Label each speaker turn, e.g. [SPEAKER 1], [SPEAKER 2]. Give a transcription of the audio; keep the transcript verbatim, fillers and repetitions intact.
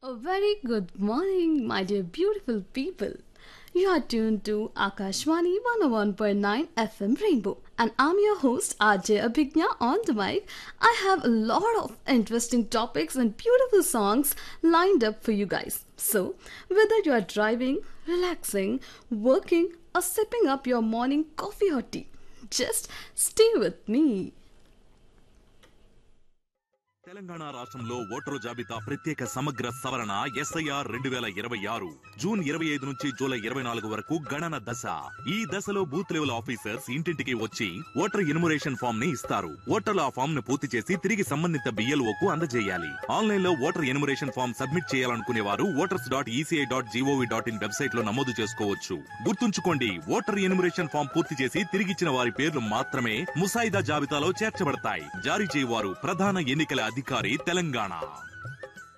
[SPEAKER 1] A very good morning, my dear beautiful people. You are tuned to Akashwani one oh one point nine F M Rainbow, and I'm your host R J Abhignya on the mic. I have a lot of interesting topics and beautiful songs lined up for you guys. So, whether you are driving, relaxing, working, or sipping up your morning coffee or tea, just stay with me.
[SPEAKER 2] Telangana రాష్ట్రంలో voter జాబితా ప్రత్యేక సమగ్ర సవరణ SIR రెండు వేల ఇరవై ఆరు June ఇరవై ఐదు నుంచి జూలై ఇరవై నాలుగు వరకు గణన దశ. ఈ దశలో బూత్ లెవెల్ ఆఫీసర్స్ ఇంటింటికి వచ్చి ఓటర్ ఎన్యుమరేషన్ ఫామ్ ని ఇస్తారు. ఓటర్లు ఆ ఫామ్ ను పూర్తి చేసి తిరిగి సంబంధిత బిఎల్ఓ కు అందజేయాలి. ఆన్లైన్ లో ఓటర్ ఎన్యుమరేషన్ ఫామ్ సబ్మిట్ చేయాలనుకునే వారు voters dot ECI dot GOV dot in website లో నమోదు చేసుకోవచ్చు. గుర్తుంచుకోండి, ఓటర్ ఎన్యుమరేషన్ ఫామ్ పూర్తి చేసి తిరిగిచ్చిన వారి పేర్లు మాత్రమే ముసాయిదా జాబితాలో చేర్చబడతాయి. జారీ చేయవారు ప్రధాన ఎన్నికల అధికారి తెలంగాణ.